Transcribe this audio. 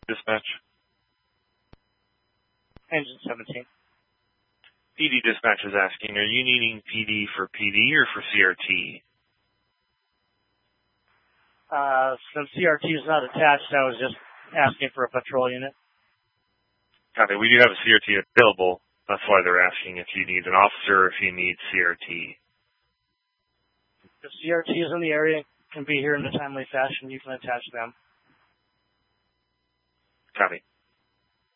Dispatch. Engine 17. PD Dispatch is asking, are you needing PD for PD or for CRT? Since CRT is not attached, I was just asking for a patrol unit. Copy. We do have a CRT available. That's why they're asking if you need an officer or if you need CRT. If CRT is in the area, can be here in a timely fashion, you can attach them. Copy.